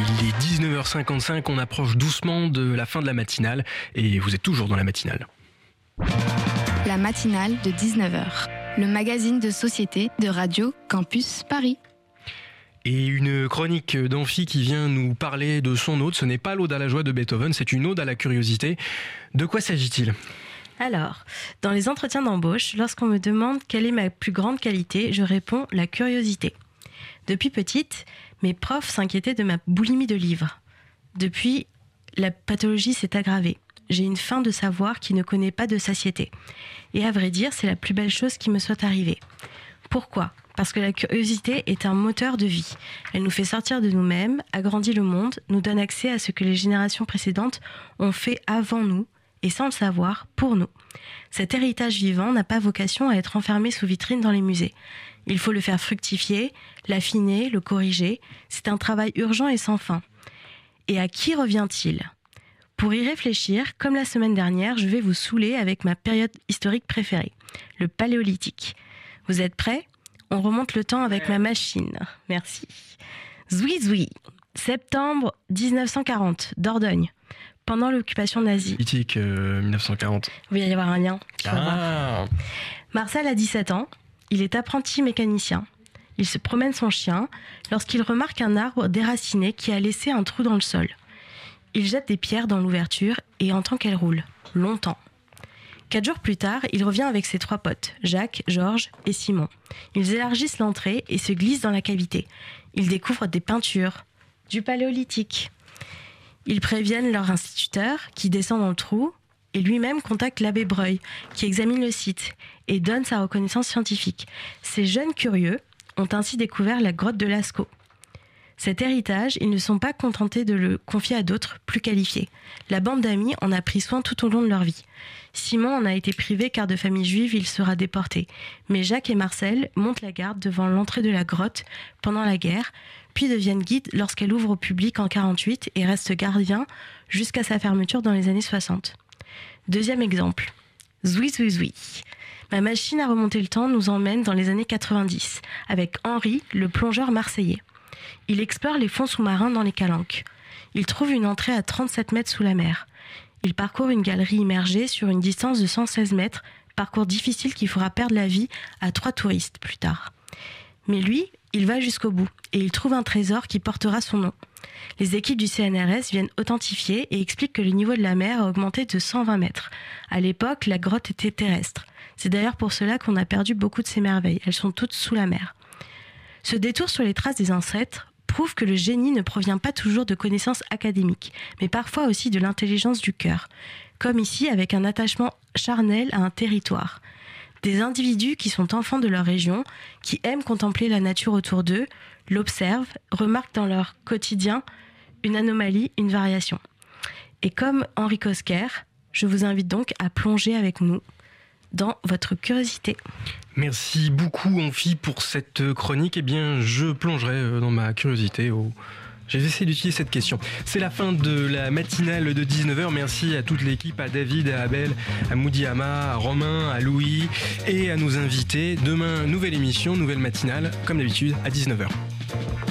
il est 19h55, on approche doucement de la fin de la matinale et vous êtes toujours dans la matinale. La matinale de 19h, le magazine de société de Radio Campus Paris. Et une chronique d'Amphi qui vient nous parler de son ode. Ce n'est pas l'ode à la joie de Beethoven, c'est une ode à la curiosité. De quoi s'agit-il ? Alors, dans les entretiens d'embauche, lorsqu'on me demande quelle est ma plus grande qualité, je réponds la curiosité. Depuis petite, mes profs s'inquiétaient de ma boulimie de livres. Depuis, la pathologie s'est aggravée. J'ai une faim de savoir qui ne connaît pas de satiété. Et à vrai dire, c'est la plus belle chose qui me soit arrivée. Pourquoi ? Parce que la curiosité est un moteur de vie. Elle nous fait sortir de nous-mêmes, agrandit le monde, nous donne accès à ce que les générations précédentes ont fait avant nous, et sans le savoir, pour nous. Cet héritage vivant n'a pas vocation à être enfermé sous vitrine dans les musées. Il faut le faire fructifier, l'affiner, le corriger. C'est un travail urgent et sans fin. Et à qui revient-il ? Pour y réfléchir, comme la semaine dernière, je vais vous saouler avec ma période historique préférée, le Paléolithique. Vous êtes prêts ? On remonte le temps avec ma machine. Merci. Zouï zouï. Septembre 1940, Dordogne. Pendant l'occupation nazie. Politique 1940. Il va y avoir un lien. Tu vas voir. Ah. Marcel a 17 ans. Il est apprenti mécanicien. Il se promène son chien lorsqu'il remarque un arbre déraciné qui a laissé un trou dans le sol. Il jette des pierres dans l'ouverture et entend qu'elle roule. Longtemps. 4 jours plus tard, il revient avec ses 3 potes, Jacques, Georges et Simon. Ils élargissent l'entrée et se glissent dans la cavité. Ils découvrent des peintures, du Paléolithique. Ils préviennent leur instituteur qui descend dans le trou et lui-même contacte l'abbé Breuil qui examine le site et donne sa reconnaissance scientifique. Ces jeunes curieux ont ainsi découvert la grotte de Lascaux. Cet héritage, ils ne sont pas contentés de le confier à d'autres plus qualifiés. La bande d'amis en a pris soin tout au long de leur vie. Simon en a été privé car de famille juive, il sera déporté. Mais Jacques et Marcel montent la garde devant l'entrée de la grotte pendant la guerre, puis deviennent guides lorsqu'elle ouvre au public en 1948 et restent gardiens jusqu'à sa fermeture dans les années 60. Deuxième exemple. Zouï zouï zouï. Ma machine à remonter le temps nous emmène dans les années 90 avec Henri, le plongeur marseillais. Il explore les fonds sous-marins dans les Calanques. Il trouve une entrée à 37 mètres sous la mer. Il parcourt une galerie immergée sur une distance de 116 mètres, parcours difficile qui fera perdre la vie à 3 touristes plus tard. Mais lui, il va jusqu'au bout et il trouve un trésor qui portera son nom. Les équipes du CNRS viennent authentifier et expliquent que le niveau de la mer a augmenté de 120 mètres. À l'époque, la grotte était terrestre. C'est d'ailleurs pour cela qu'on a perdu beaucoup de ces merveilles. Elles sont toutes sous la mer. Ce détour sur les traces des ancêtres prouve que le génie ne provient pas toujours de connaissances académiques, mais parfois aussi de l'intelligence du cœur, comme ici avec un attachement charnel à un territoire. Des individus qui sont enfants de leur région, qui aiment contempler la nature autour d'eux, l'observent, remarquent dans leur quotidien une anomalie, une variation. Et comme Henri Cosquer, je vous invite donc à plonger avec nous dans votre curiosité. Merci beaucoup Amphi pour cette chronique. Eh bien, je plongerai dans ma curiosité. J'ai essayé d'utiliser cette question. C'est la fin de la matinale de 19h. Merci à toute l'équipe, à David, à Abel, à Moudiama, à Romain, à Louis et à nos invités. Demain, nouvelle émission, nouvelle matinale, comme d'habitude, à 19h.